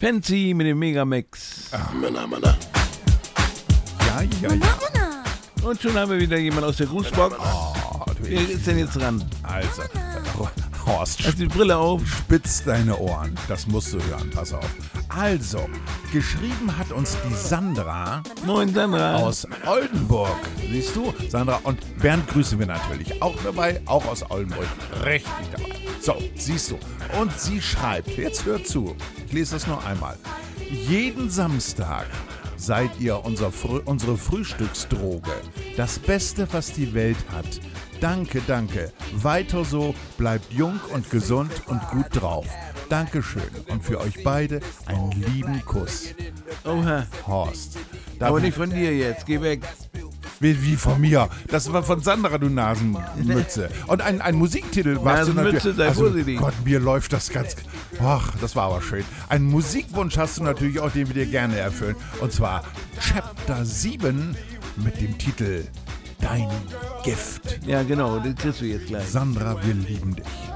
Fancy mit dem Megamix. Männer. Ja. Und schon haben wir wieder jemand aus der Grußbox. Wer ist denn jetzt dran? Also, Horst, Hast die Brille auf? spitz deine Ohren. Das musst du hören, pass auf. Also, geschrieben hat uns die Sandra Moin, Sandra. aus Oldenburg. Siehst du, Sandra? Und Bernd grüßen wir natürlich auch dabei, auch aus Oldenburg. Richtig dabei. So, siehst du. Und sie schreibt, jetzt hört zu, ich lese das noch einmal. Jeden Samstag seid ihr unsere Frühstücksdroge. Das Beste, was die Welt hat. Danke. Weiter so, bleibt jung und gesund und gut drauf. Dankeschön und für euch beide einen lieben Kuss. Oha. Horst. Aber nicht von dir jetzt. Geh weg. Wie von mir. Das war von Sandra, du Nasenmütze. Und ein Musiktitel warst du Nasenmütze, natürlich. sei vorsichtig. Gott, mir läuft das ganz. Ach, das war aber schön. Einen Musikwunsch hast du natürlich auch, den wir dir gerne erfüllen. Und zwar Chapter 7 mit dem Titel Dein Gift. Ja, genau. Das kriegst du jetzt gleich. Sandra, wir lieben dich.